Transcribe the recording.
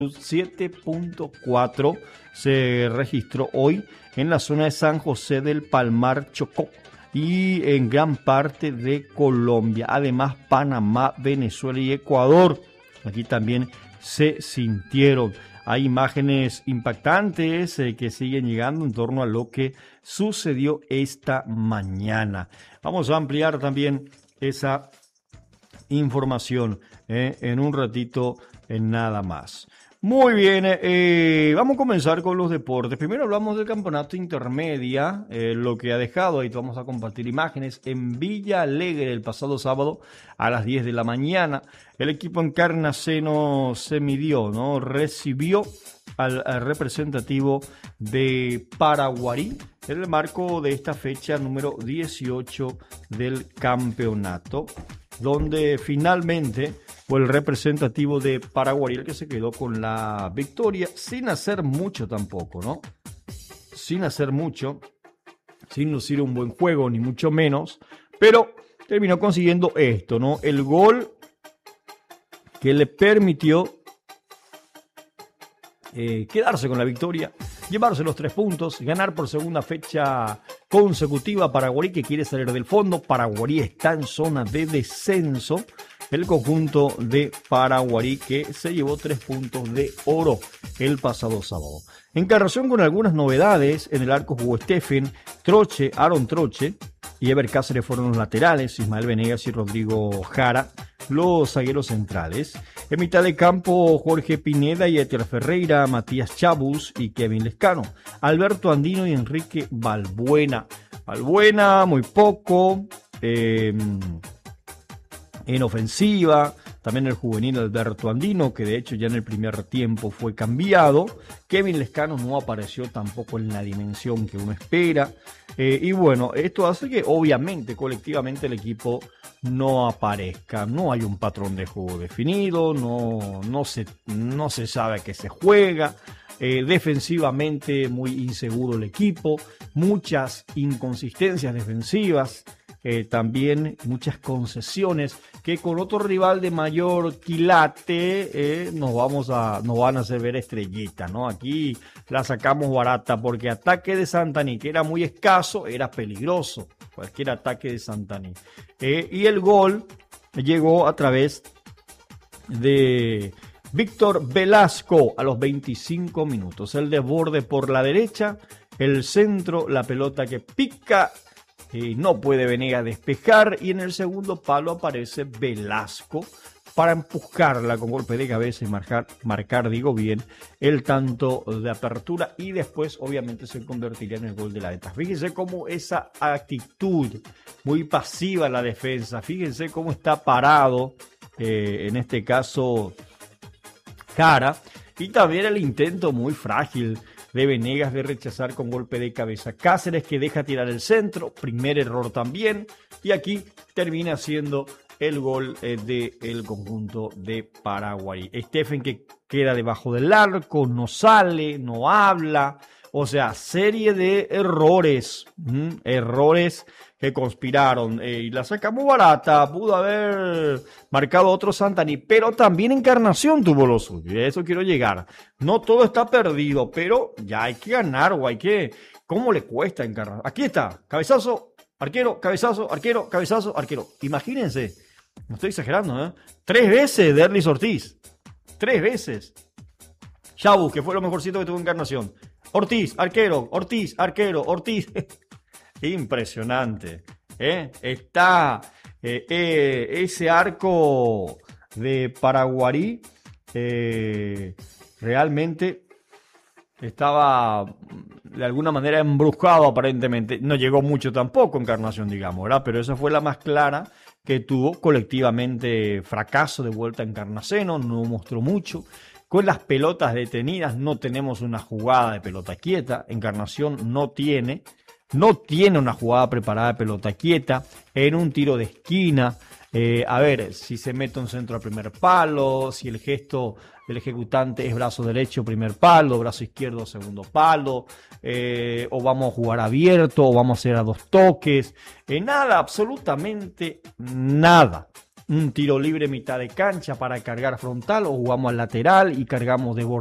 7.4 se registró hoy en la zona de San José del Palmar, Chocó, y en gran parte de Colombia. Además, Panamá, Venezuela y Ecuador. Aquí también se sintieron. Hay imágenes impactantes que siguen llegando en torno a lo que sucedió esta mañana. Vamos a ampliar también esa información en un ratito, en nada más. Muy bien, vamos a comenzar con los deportes. Primero hablamos del campeonato intermedia, lo que ha dejado, ahí vamos a compartir imágenes, en Villa Alegre el pasado sábado a las 10 de la mañana. El equipo encarnaceno se midió, ¿no? Recibió al representativo de Paraguarí en el marco de esta fecha número 18 del campeonato, donde finalmente fue el representativo de Paraguarí el que se quedó con la victoria, sin hacer mucho tampoco, ¿no? Sin hacer mucho, sin lucir un buen juego, ni mucho menos, pero terminó consiguiendo esto, ¿no? El gol que le permitió quedarse con la victoria, llevarse los 3 puntos, ganar por segunda fecha consecutiva. Paraguarí, que quiere salir del fondo. Paraguarí está en zona de descenso. El conjunto de Paraguarí, que se llevó 3 puntos de oro el pasado sábado. Encarnación con algunas novedades. En el arco jugó Stephen, Troche, Aaron Troche y Ever Cáceres fueron los laterales. Ismael Venegas y Rodrigo Jara los zagueros centrales. En mitad de campo, Jorge Pineda y Etier Ferreira, Matías Chabus y Kevin Lescano. Alberto Andino y Enrique Balbuena. Balbuena, muy poco. En ofensiva, también el juvenil Alberto Andino, que de hecho ya en el primer tiempo fue cambiado. Kevin Lescano no apareció tampoco en la dimensión que uno espera. Y bueno, esto hace que obviamente colectivamente el equipo no aparezca. No hay un patrón de juego definido, no se sabe a qué se juega. Defensivamente muy inseguro el equipo, muchas inconsistencias defensivas. También muchas concesiones que con otro rival de mayor quilate nos van a hacer ver estrellita, ¿no? Aquí la sacamos barata porque ataque de Santaní, que era muy escaso, era peligroso, cualquier ataque de Santaní. Y el gol llegó a través de Víctor Velasco a los 25 minutos. El desborde por la derecha, el centro, la pelota que pica. No puede Venegas despejar y en el segundo palo aparece Velasco para empujarla con golpe de cabeza y marcar digo bien, el tanto de apertura, y después obviamente se convertiría en el gol de la ETA. Fíjense cómo esa actitud muy pasiva en la defensa, fíjense cómo está parado, en este caso Jara, y también el intento muy frágil de Venegas de rechazar con golpe de cabeza. Cáceres, que deja tirar el centro, primer error también, y aquí termina siendo el gol del conjunto de Paraguay. Stephen, que queda debajo del arco, no sale, no habla, o sea, serie de errores, errores que conspiraron, y la sacamos barata. Pudo haber marcado otro Santaní, pero también Encarnación tuvo lo suyo, y a eso quiero llegar. No todo está perdido, pero ya hay que ganar, o hay que... ¿Cómo le cuesta Encarnación? Aquí está, cabezazo, arquero, cabezazo, arquero, cabezazo, arquero. Imagínense, no estoy exagerando, 3 veces de Erlis Ortiz, 3 veces. Chabus, que fue lo mejorcito que tuvo Encarnación. Ortiz, arquero, Ortiz, arquero, Ortiz. Impresionante. Está ese arco de Paraguarí, realmente estaba de alguna manera embrujado aparentemente. No llegó mucho tampoco Encarnación, digamos, ¿verdad? Pero esa fue la más clara que tuvo colectivamente. Fracaso de vuelta a Encarnaceno, no mostró mucho. Con las pelotas detenidas no tenemos una jugada de pelota quieta. Encarnación no tiene una jugada preparada de pelota quieta. En un tiro de esquina, a ver si se mete un centro al primer palo, si el gesto del ejecutante es brazo derecho, primer palo, brazo izquierdo, segundo palo, o vamos a jugar abierto, o vamos a hacer a 2 toques. Nada, absolutamente nada. un tiro libre mitad de cancha para cargar frontal, o jugamos al lateral y cargamos de borde